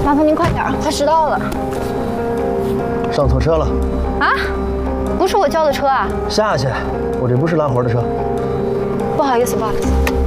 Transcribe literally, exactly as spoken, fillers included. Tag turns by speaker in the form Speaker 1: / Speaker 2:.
Speaker 1: 麻烦您快点，快迟到了。
Speaker 2: 上错车了。
Speaker 1: 啊？不是我叫的车啊？
Speaker 2: 下去，我这不是拉活的车。
Speaker 1: 不好意思，不好意思。